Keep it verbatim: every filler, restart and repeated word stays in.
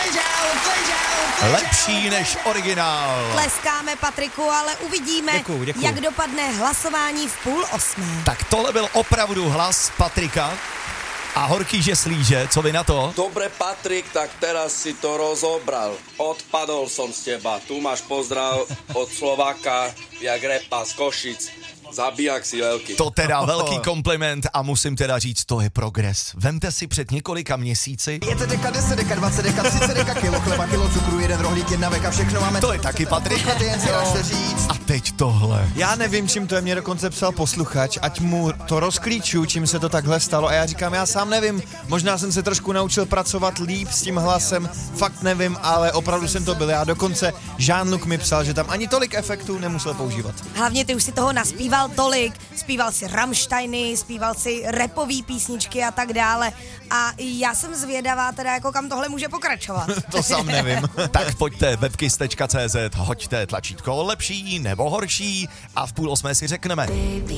Lepší než originál. Tleskáme Patriku, ale uvidíme, děkuju, děkuju. jak dopadne hlasování v půl osmé. Tak tohle byl opravdu hlas Patrika a horký že slíže, co vy na to? Dobre, Patrik, tak teraz si to rozobral. Odpadol som z teba. Tu máš pozdrav od Slováka, jak repa z Košic. Zabijak si veľký. To teda velký kompliment a musím teda říct, to je progres. Vemte si před několika měsíci. Je to deka, deset deka, dvacet deka, třicet deka, kilo chleba, kilo cukru, jeden rohlík, jedna veka, všechno máme. To je taky Patrik. Jen si dáš říct. A teď tohle. Já nevím, čím to je, mě dokonce psal posluchač, ať mu to rozklíču, čím se to takhle stalo a já říkám, já sám nevím, možná jsem se trošku naučil pracovat líp s tím hlasem, fakt nevím, ale opravdu jsem to byl já, dokonce Jean-Luc mi psal, že tam ani tolik efektů nemusel používat. Hlavně ty už si toho naspíval tolik, zpíval si Rammsteiny, zpíval si rapový písničky a tak dále a já jsem zvědavá teda, jako kam tohle může pokračovat. To sám nevím. Tak pojďte webkiss tečka cé zet, hoďte tlačítko lepší nebo horší a v půl osmé si řekneme.